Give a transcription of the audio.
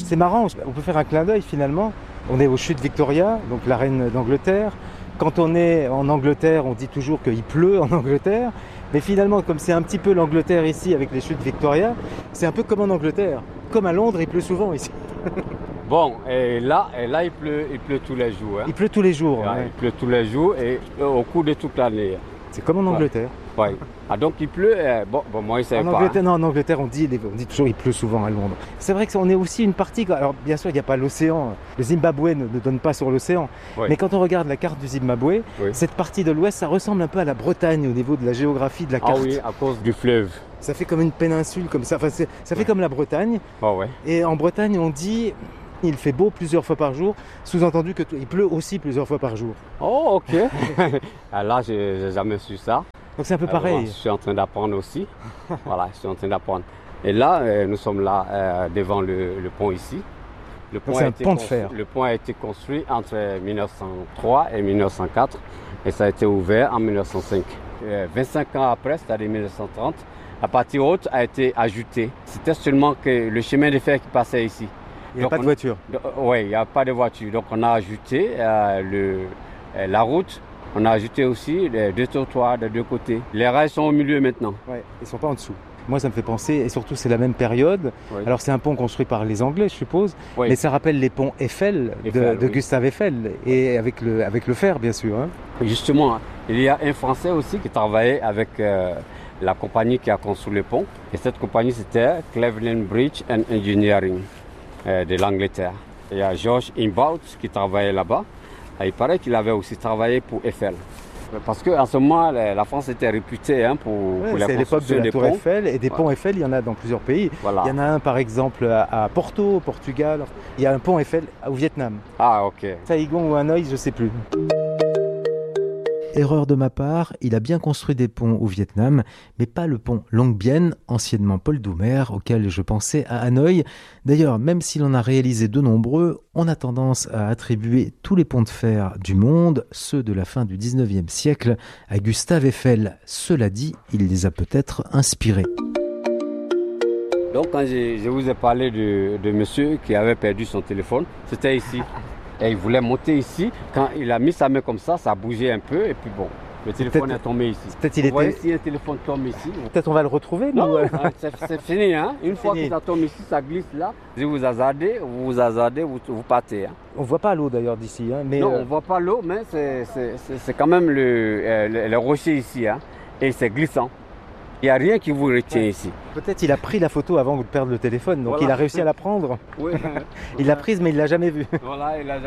c'est marrant, on peut faire un clin d'œil finalement. On est aux chutes Victoria, donc la reine d'Angleterre. Quand on est en Angleterre, on dit toujours qu'il pleut en Angleterre. Mais finalement, comme c'est un petit peu l'Angleterre ici avec les chutes Victoria, c'est un peu comme en Angleterre. Comme à Londres, il pleut souvent ici. Bon, et là il pleut tous les jours. Hein. Il pleut tous les jours. Ouais, Ouais. il pleut tous les jours et au cours de toute l'année. C'est comme en Angleterre. Ouais. Ah, donc il pleut, bon moi je ne sais pas. Angleterre, non, en Angleterre, on dit toujours il pleut souvent à Londres. C'est vrai qu'on est aussi une partie. Alors bien sûr, il n'y a pas l'océan. Le Zimbabwe ne donne pas sur l'océan. Oui. Mais quand on regarde la carte du Zimbabwe, Oui. cette partie de l'ouest, ça ressemble un peu à la Bretagne au niveau de la géographie de la Ah carte. oui, à cause du fleuve. Ça fait comme une péninsule comme ça. Enfin, ça fait comme la Bretagne. Ah ouais. Et en Bretagne, on dit il fait beau plusieurs fois par jour, sous-entendu qu'il pleut aussi plusieurs fois par jour. Oh ok. Ah, là, j'ai jamais su ça. Donc c'est un peu Bon, pareil. je suis en train d'apprendre aussi. Voilà, je suis en train d'apprendre. Et là, nous sommes là devant le pont ici. Le Donc c'est un pont de fer. Le pont a été construit entre 1903 et 1904 et ça a été ouvert en 1905. 25 ans après, c'est-à-dire 1930, la partie haute a été ajoutée. C'était seulement que le chemin de fer qui passait ici. Il n'y a pas de voiture. Oui, il n'y a pas de voiture. Donc on a ajouté la route. On a ajouté aussi les deux trottoirs des deux côtés. Les rails sont au milieu maintenant. Ouais, ils ne sont pas en dessous. Moi, ça me fait penser, et surtout c'est la même période. Oui. Alors c'est un pont construit par les Anglais, je suppose, Oui. mais ça rappelle les ponts Eiffel de oui. Gustave Eiffel, et avec le fer, bien sûr. Hein. Justement, il y a un Français aussi qui travaillait avec la compagnie qui a construit le pont. Et cette compagnie, c'était Cleveland Bridge and Engineering de l'Angleterre. Il y a George Imbaut qui travaillait là-bas. Et il paraît qu'il avait aussi travaillé pour Eiffel. Parce qu'en ce moment, la France était réputée pour Ouais, la c'est l'époque de construction la des tour ponts. Eiffel, et des ponts Eiffel, il y en a dans plusieurs pays. Voilà. Il y en a un par exemple à Porto, au Portugal. Il y a un pont Eiffel au Vietnam. Ah, ok. Saigon ou Hanoï, je ne sais plus. Erreur de ma part, il a bien construit des ponts au Vietnam, mais pas le pont Long Bien, anciennement Paul Doumer, auquel je pensais à Hanoï. D'ailleurs, même s'il en a réalisé de nombreux, on a tendance à attribuer tous les ponts de fer du monde, ceux de la fin du 19e siècle, à Gustave Eiffel. Cela dit, il les a peut-être inspirés. Donc quand je vous ai parlé de monsieur qui avait perdu son téléphone, c'était ici. Et il voulait monter ici. Quand il a mis sa main comme ça a bougé un peu et puis bon, le téléphone est tombé ici. Peut-être Vous voyez si un téléphone tombe ici. Peut-être on va le retrouver, Non, nous. c'est fini. Hein. Une fois fini. que ça tombe ici, ça glisse là. Si vous hasardez, vous partez. Hein. On voit pas l'eau d'ailleurs d'ici. Hein, mais Non, on ne voit pas l'eau, mais c'est quand même le rocher ici. Hein. Et c'est glissant. Il n'y a rien qui vous retient ici. peut-être il a pris la photo avant de perdre le téléphone, donc Voilà. il a réussi à la prendre. Oui. Il l'a prise, mais il l'a jamais vue. Voilà, il a